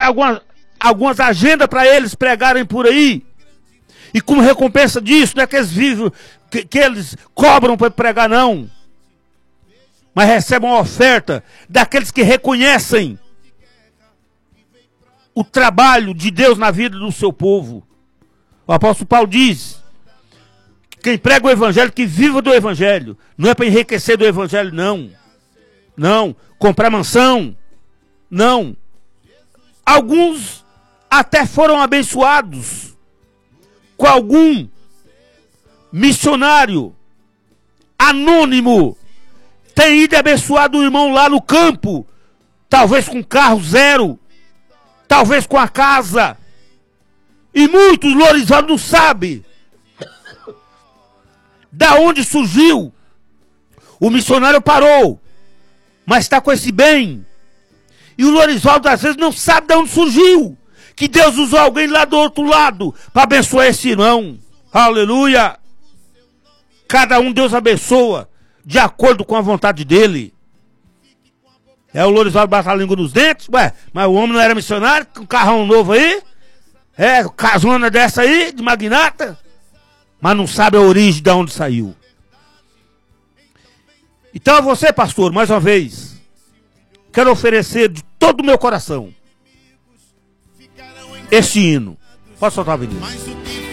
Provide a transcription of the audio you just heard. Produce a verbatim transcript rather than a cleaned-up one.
algumas, algumas agendas para eles pregarem por aí. E como recompensa disso, não é que eles vivem, que, que eles cobram para pregar, não. Mas recebem uma oferta daqueles que reconhecem o trabalho de Deus na vida do seu povo. O apóstolo Paulo diz: quem prega o evangelho, que viva do evangelho. Não é para enriquecer do evangelho, não. Não. Comprar mansão. Não. Alguns até foram abençoados com algum missionário anônimo. Tem ido abençoado o irmão lá no campo. Talvez com carro zero. Talvez com a casa. E muitos Lourival não sabem da onde surgiu. O missionário parou, mas está com esse bem. E o Lourival às vezes não sabe de onde surgiu. Que Deus usou alguém lá do outro lado para abençoar esse irmão. Aleluia. Cada um Deus abençoa de acordo com a vontade dele. É o Lourival bate a língua nos dentes. Ué, mas o homem não era missionário? Com um carrão novo aí? É, casona dessa aí, de magnata? Mas não sabe a origem de onde saiu. Então a você, pastor, mais uma vez, quero oferecer de todo o meu coração este hino. Pode soltar a avenida.